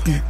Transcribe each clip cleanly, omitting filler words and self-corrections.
Nachrichten.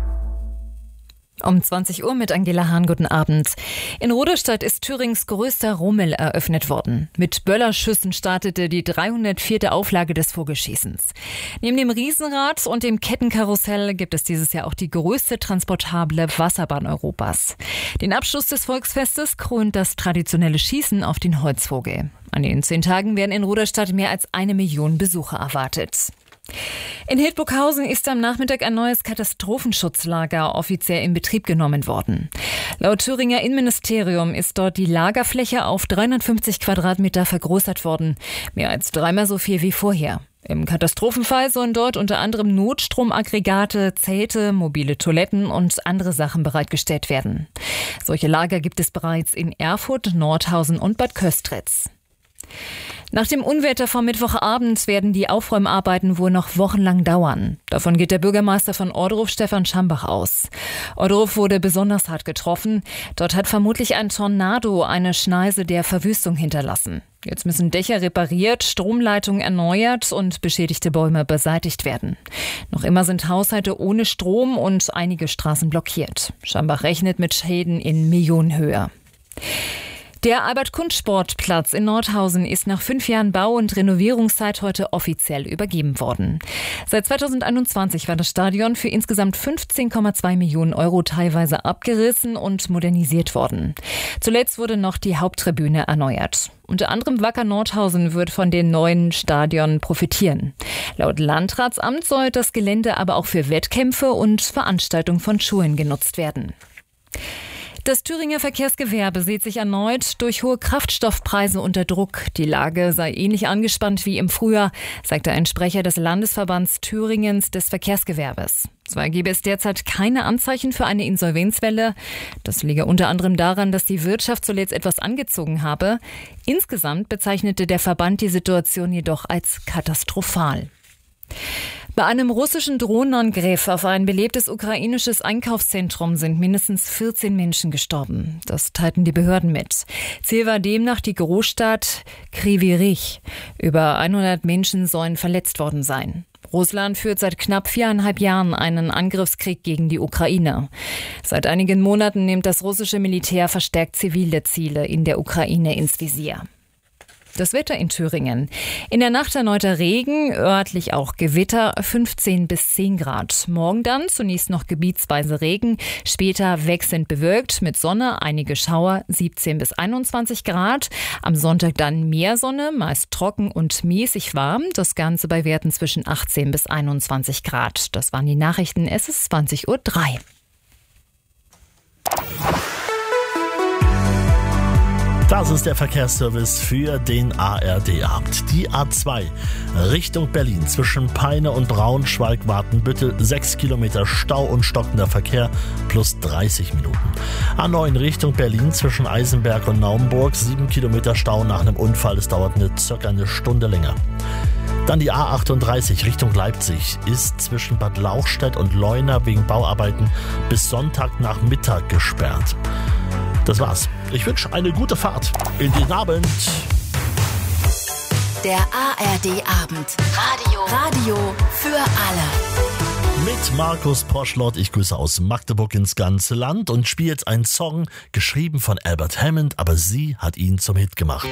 Um 20 Uhr mit Angela Hahn, guten Abend. In Ruderstadt ist Thürings größter Rummel eröffnet worden. Mit Böllerschüssen startete die 304. Auflage des Vogelschießens. Neben dem Riesenrad und dem Kettenkarussell gibt es dieses Jahr auch die größte transportable Wasserbahn Europas. Den Abschluss des Volksfestes krönt das traditionelle Schießen auf den Holzvogel. An den 10 Tagen werden in Ruderstadt mehr als 1 Million Besucher erwartet. In Hildburghausen ist am Nachmittag ein neues Katastrophenschutzlager offiziell in Betrieb genommen worden. Laut Thüringer Innenministerium ist dort die Lagerfläche auf 350 Quadratmeter vergrößert worden. Mehr als 3-mal so viel wie vorher. Im Katastrophenfall sollen dort unter anderem Notstromaggregate, Zelte, mobile Toiletten und andere Sachen bereitgestellt werden. Solche Lager gibt es bereits in Erfurt, Nordhausen und Bad Köstritz. Nach dem Unwetter vom Mittwochabend werden die Aufräumarbeiten wohl noch wochenlang dauern. Davon geht der Bürgermeister von Orderuf, Stefan Schambach, aus. Orderuf wurde besonders hart getroffen. Dort hat vermutlich ein Tornado eine Schneise der Verwüstung hinterlassen. Jetzt müssen Dächer repariert, Stromleitungen erneuert und beschädigte Bäume beseitigt werden. Noch immer sind Haushalte ohne Strom und einige Straßen blockiert. Schambach rechnet mit Schäden in Millionenhöhe. Der Albert-Kundt-Sportplatz in Nordhausen ist nach 5 Jahren Bau- und Renovierungszeit heute offiziell übergeben worden. Seit 2021 war das Stadion für insgesamt 15,2 Millionen Euro teilweise abgerissen und modernisiert worden. Zuletzt wurde noch die Haupttribüne erneuert. Unter anderem Wacker Nordhausen wird von den neuen Stadion profitieren. Laut Landratsamt soll das Gelände aber auch für Wettkämpfe und Veranstaltungen von Schulen genutzt werden. Das Thüringer Verkehrsgewerbe sieht sich erneut durch hohe Kraftstoffpreise unter Druck. Die Lage sei ähnlich angespannt wie im Frühjahr, sagte ein Sprecher des Landesverbands Thüringens des Verkehrsgewerbes. Zwar gebe es derzeit keine Anzeichen für eine Insolvenzwelle. Das liege unter anderem daran, dass die Wirtschaft zuletzt etwas angezogen habe. Insgesamt bezeichnete der Verband die Situation jedoch als katastrophal. Bei einem russischen Drohnenangriff auf ein belebtes ukrainisches Einkaufszentrum sind mindestens 14 Menschen gestorben. Das teilten die Behörden mit. Ziel war demnach die Großstadt Kryvyi Rih. Über 100 Menschen sollen verletzt worden sein. Russland führt seit knapp 4,5 Jahren einen Angriffskrieg gegen die Ukraine. Seit einigen Monaten nimmt das russische Militär verstärkt zivile Ziele in der Ukraine ins Visier. Das Wetter in Thüringen. In der Nacht erneuter Regen, örtlich auch Gewitter, 15 bis 10 Grad. Morgen dann zunächst noch gebietsweise Regen, später wechselnd bewölkt mit Sonne, einige Schauer, 17 bis 21 Grad. Am Sonntag dann mehr Sonne, meist trocken und mäßig warm. Das Ganze bei Werten zwischen 18 bis 21 Grad. Das waren die Nachrichten. Es ist 20:03 Uhr. Das ist der Verkehrsservice für den ARD-Abend. Die A2 Richtung Berlin zwischen Peine und Braunschweig-Watenbüttel 6 Kilometer Stau und stockender Verkehr plus 30 Minuten. A9 Richtung Berlin zwischen Eisenberg und Naumburg 7 Kilometer Stau nach einem Unfall. Es dauert circa eine Stunde länger. Dann die A38 Richtung Leipzig ist zwischen Bad Lauchstädt und Leuna wegen Bauarbeiten bis Sonntagnachmittag gesperrt. Das war's. Ich wünsche eine gute Fahrt in den Abend. Der ARD-Abend. Radio für alle. Mit Markus Poschlott. Ich grüße aus Magdeburg ins ganze Land und spiele jetzt einen Song, geschrieben von Albert Hammond, aber sie hat ihn zum Hit gemacht.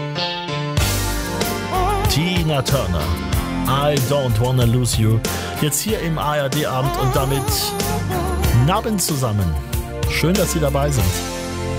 Tina Turner. I don't wanna lose you. Jetzt hier im ARD-Abend und damit Abend zusammen. Schön, dass Sie dabei sind.